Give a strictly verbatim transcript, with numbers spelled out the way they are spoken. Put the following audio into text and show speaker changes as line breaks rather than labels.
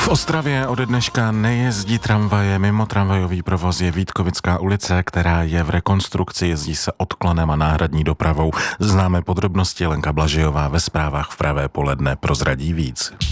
Ostravě ode dneška nejezdí tramvaje, mimo tramvajový provoz je Vítkovická ulice, která je v rekonstrukci, jezdí se odklonem a náhradní dopravou. Známe podrobnosti, Lenka Blažejová ve zprávách v pravé poledne prozradí víc.